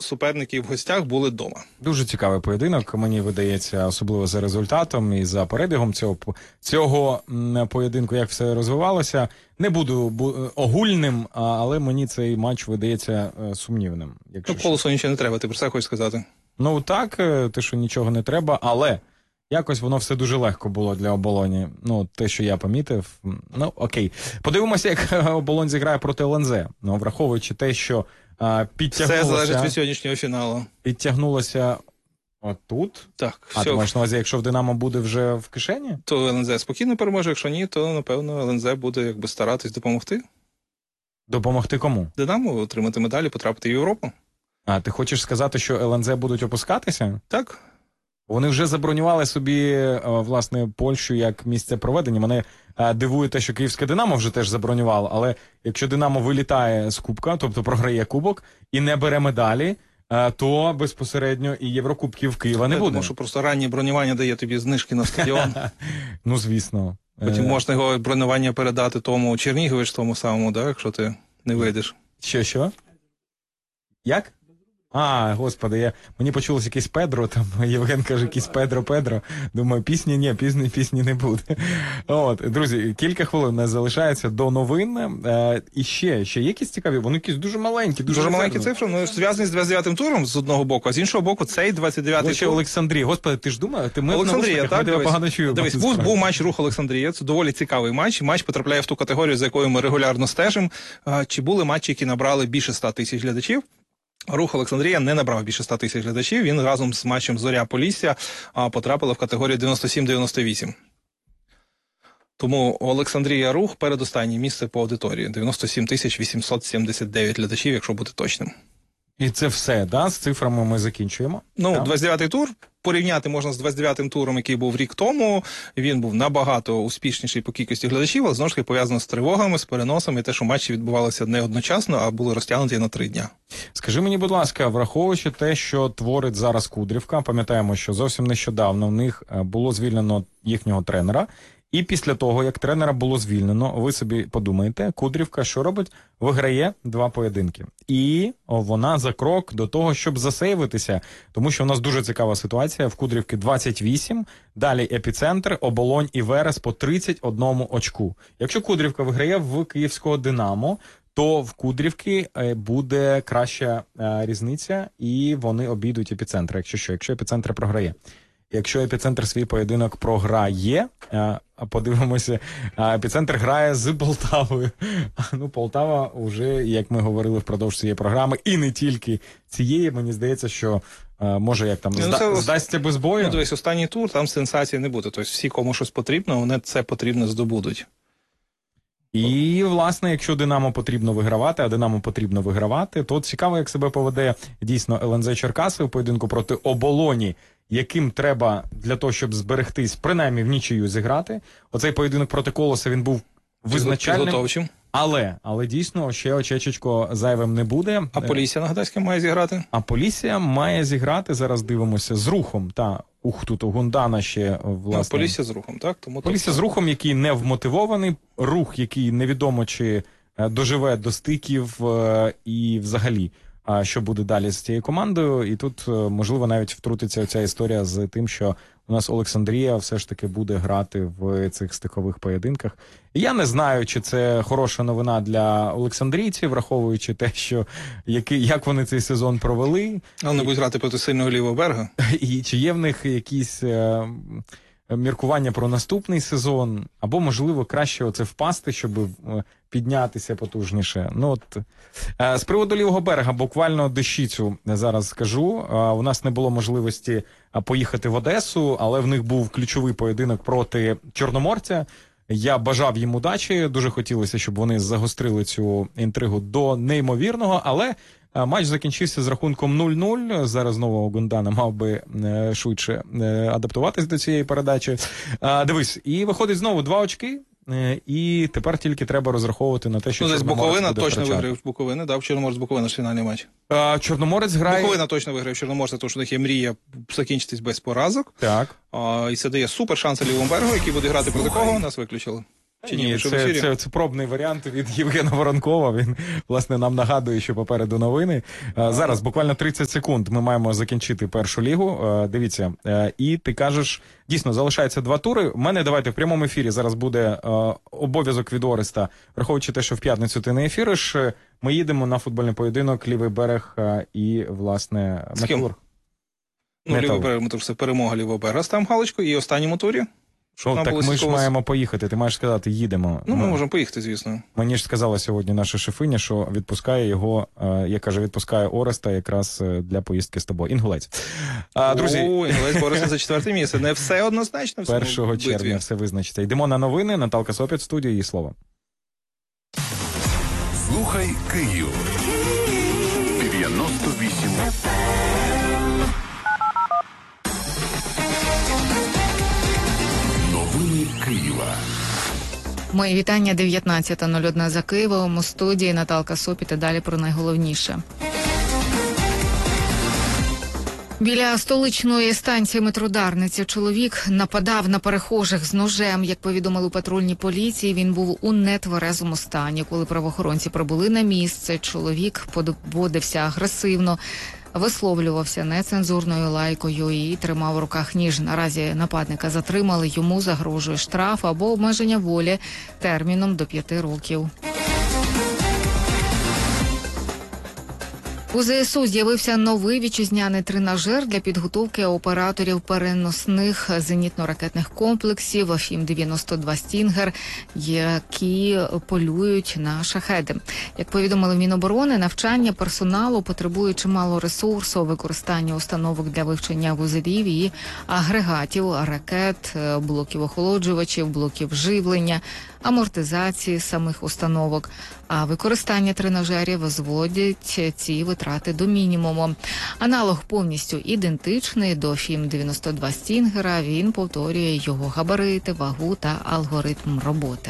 суперники в гостях були вдома. Дуже цікавий поєдинок, мені видається, особливо за результатом і за перебігом цього поєдинку, як все розвивалося. Не буду огульним, але мені цей матч видається сумнівним. Колосу нічого не треба, ти про це хочеш сказати? Ну так, те, що нічого не треба, але якось воно все дуже легко було для Оболоні. Ну, те, що я помітив. Ну, окей. Подивимося, як Оболонь зіграє проти ЛНЗ. Ну, враховуючи те, що підтягнулося... Все залежить від сьогоднішнього фіналу. Підтягнулося отут? Так. А ти маєш на увазі, якщо в Динамо буде вже в кишені? То ЛНЗ спокійно переможе, якщо ні, то, напевно, ЛНЗ буде старатись допомогти. Допомогти кому? Динамо отримати медалі, потрапити в Європу. А, ти хочеш сказати, що ЛНЗ будуть опускатися? Так. Вони вже забронювали собі, власне, Польщу як місце проведення. Мене дивує те, що київське Динамо вже теж забронювало, але якщо Динамо вилітає з кубка, тобто програє кубок і не бере медалі, то безпосередньо і Єврокубків Києва не буде. Тому що просто раннє бронювання дає тобі знижки на стадіон. Ну, звісно. Потім можна його бронювання передати тому Чернігович, тому самому, да, якщо ти не вийдеш. Що? Як? А, господи, мені почулось якийсь Педро, там Євген каже, якийсь Педро. Думаю, пісні не буде. От, друзі, кілька хвилин нас залишається до новин. І ще є якісь цікаві, вони якісь дуже маленькі, дуже маленькі цифри, ну, зв'язані з 29-м туром з одного боку, а з іншого боку цей 29-й тур. Олександрія, господи, ти ж думав, Олександрія, так, тебе погано чую. Дивись, був матч Рух Олександрія, це доволі цікавий матч. Матч потрапляє в ту категорію, за якою ми регулярно стежимо. Чи були матчі, які набрали більше 100 тисяч глядачів? Рух Олександрія не набрав більше 100 тисяч глядачів, він разом з матчем Зоря-Полісся потрапили в категорію 97-98. Тому Олександрія Рух передостаннє місце по аудиторії. 97 879 глядачів, якщо бути точним. І це все, да? З цифрами ми закінчуємо? Ну, 29-й тур. Порівняти можна з 29-м туром, який був рік тому. Він був набагато успішніший по кількості глядачів, але знову ж таки пов'язано з тривогами, з переносами, і те, що матчі відбувалися не одночасно, а були розтягнуті на 3 дня. Скажи мені, будь ласка, враховуючи те, що творить зараз Кудрівка, пам'ятаємо, що зовсім нещодавно в них було звільнено їхнього тренера, і після того, як тренера було звільнено, ви собі подумаєте, Кудрівка що робить? Виграє 2 поєдинки. І вона за крок до того, щоб засейвитися, тому що у нас дуже цікава ситуація. В Кудрівки 28, далі Епіцентр, Оболонь і Верес по 31 очку. Якщо Кудрівка виграє в київського Динамо, то в Кудрівки буде краща різниця, і вони обійдуть Епіцентр. Якщо Епіцентр програє. Якщо Епіцентр свій поєдинок програє, подивимося, Епіцентр грає з Полтавою. Ну, Полтава вже, як ми говорили впродовж цієї програми, і не тільки цієї, мені здається, що може як там здасться без бою. Ну, дивись, останній тур, там сенсації не буде. Тобто всі, кому щось потрібно, вони це потрібно здобудуть. І, власне, якщо Динамо потрібно вигравати, а Динамо потрібно вигравати, то цікаво, як себе поведе дійсно ЛНЗ Черкаси в поєдинку проти Оболоні, яким треба для того, щоб зберегтись, принаймні в нічию зіграти. Оцей поєдинок проти Колоса, він був визначальним. Але дійсно ще очечечко зайвим не буде. А Полісся, нагадай, з ким має зіграти? А Полісся має зіграти, зараз дивимося, з Рухом. Тут у Гундана ще, власне. Полісся з Рухом, так? Полісся з Рухом, який не вмотивований. Рух, який невідомо, чи доживе до стиків і взагалі, що буде далі з цією командою. І тут, можливо, навіть втрутиться ця історія з тим, що у нас Олександрія все ж таки буде грати в цих стикових поєдинках. Я не знаю, чи це хороша новина для олександрійців, враховуючи те, що як вони цей сезон провели. А вони будуть грати проти сильного лівого берега. І чи є в них якісь міркування про наступний сезон, або, можливо, краще оце впасти, щоб піднятися потужніше. З приводу лівого берега, буквально дещицю зараз скажу. У нас не було можливості поїхати в Одесу, але в них був ключовий поєдинок проти Чорноморця. Я бажав їм удачі, дуже хотілося, щоб вони загострили цю інтригу до неймовірного, але матч закінчився з рахунком 0-0. Зараз знову Гундана мав би швидше адаптуватись до цієї передачі. Дивись, і виходить знову 2 очки. І тепер тільки треба розраховувати на те, що Чорноморець Буковина точно виграє в Буковини, в Чорноморець Буковина ж фінальний матч. Чорноморець грає... Буковина точно виграє в Чорноморця, тому що у них є мрія закінчитись без поразок. Так. І це дає супер шанси лівому берегу, який буде грати проти кого, нас виключили. Чи ні, це пробний варіант від Євгена Воронкова. Він, власне, нам нагадує, що попереду новини. Зараз, буквально 30 секунд, ми маємо закінчити першу лігу. Дивіться, і ти кажеш, дійсно, залишається 2 тури. У мене, давайте, в прямому ефірі зараз буде обов'язок від Ореста, враховуючи те, що в п'ятницю ти не ефіриш, ми їдемо на футбольний поєдинок Лівий берег і, власне, Металург. Лівий берег, Металург, це перемога Лівого берега, там галочку, і останньому турі. Так ми ж маємо поїхати, ти маєш сказати, їдемо. Ми можемо поїхати, звісно. Мені ж сказала сьогодні наша шефиня, що відпускає його, відпускає Ореста якраз для поїздки з тобою. Інгулець. Друзі, Інгулець бореться за 4-те місце. Не все однозначно. 1 червня все визначиться. Йдемо на новини. Наталка Сопіт в студії, її слово. Слухай Київ. 98. Новини Києва. Мої вітання, 19:01 за Києвом. У студії Наталка Сопіт, і далі про найголовніше. Біля столичної станції метро Дарниця чоловік нападав на перехожих з ножем. Як повідомили у патрульній поліції, він був у нетверезому стані. Коли правоохоронці прибули на місце, чоловік поводився агресивно, висловлювався нецензурною лайкою і тримав у руках ніж. Наразі нападника затримали, йому загрожує штраф або обмеження волі терміном до 5 років. У ЗСУ з'явився новий вітчизняний тренажер для підготовки операторів переносних зенітно-ракетних комплексів ФІМ-92 «Стінгер», які полюють на шахеди. Як повідомили в Міноборони, навчання персоналу потребує чимало ресурсу, використання установок для вивчення вузлів і агрегатів, ракет, блоків охолоджувачів, блоків живлення, амортизації самих установок. А використання тренажерів зводять ці витрати до мінімуму. Аналог повністю ідентичний до ФІМ-92 «Стінгера». Він повторює його габарити, вагу та алгоритм роботи.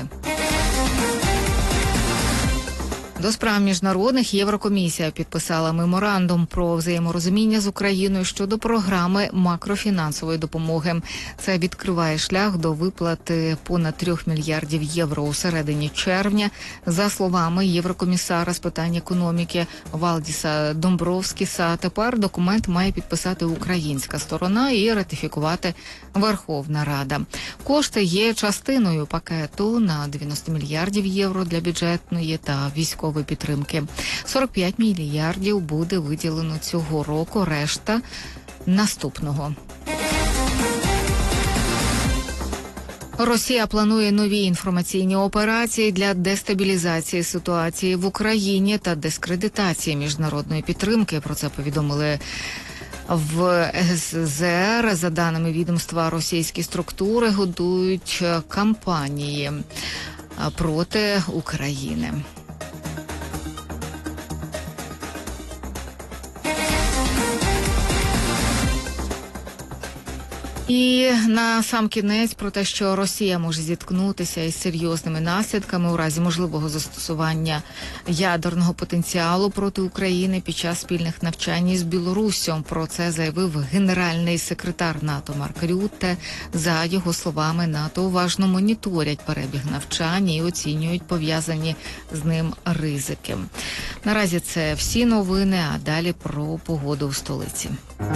До справ міжнародних Єврокомісія підписала меморандум про взаєморозуміння з Україною щодо програми макрофінансової допомоги. Це відкриває шлях до виплати понад 3 мільярдів євро у середині червня. За словами єврокомісара з питань економіки Валдіса Домбровскіса, тепер документ має підписати українська сторона і ратифікувати Верховна Рада. Кошти є частиною пакету на 90 мільярдів євро для бюджетної та військової підтримки. 45 мільярдів буде виділено цього року, решта наступного. Росія планує нові інформаційні операції для дестабілізації ситуації в Україні та дискредитації міжнародної підтримки. Про це повідомили в СЗР. За даними відомства, російські структури готують кампанії проти України. І на сам кінець про те, що Росія може зіткнутися із серйозними наслідками у разі можливого застосування ядерного потенціалу проти України під час спільних навчань з Білоруссю. Про це заявив генеральний секретар НАТО Марк Рютте. За його словами, НАТО уважно моніторять перебіг навчань і оцінюють пов'язані з ним ризики. Наразі це всі новини, а далі про погоду у столиці.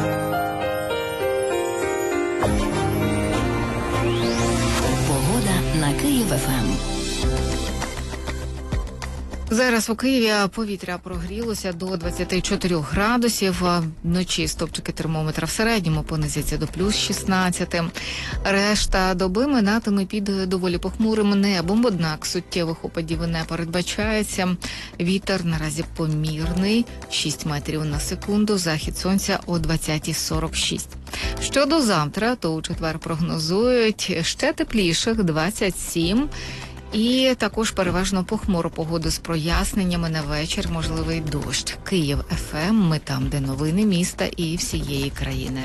На Київ-ФМ. Зараз у Києві повітря прогрілося до 24 градусів. Вночі стопчики термометра в середньому понизяться до плюс 16. Решта доби минатиме під доволі похмурим небом, однак суттєвих опадів не передбачається. Вітер наразі помірний, 6 метрів на секунду, захід сонця о 20:46. Щодо завтра, то у четвер прогнозують ще тепліших 27. І також переважно похмуру погоду з проясненнями, на вечір можливий дощ. Київ ФМ, ми там, де новини міста і всієї країни.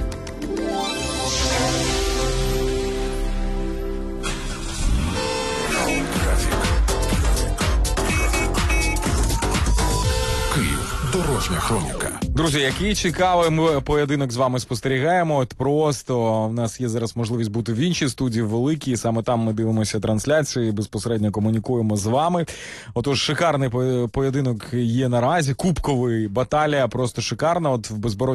Київ. Дорога. Дорожня хроніка. Друзі, який цікавий ми поєдинок з вами спостерігаємо. От просто в нас є зараз можливість бути в іншій студії, в великій. Саме там ми дивимося трансляцію і безпосередньо комунікуємо з вами. Отож, шикарний поєдинок є наразі. Кубковий баталія, просто шикарна. От в безбородній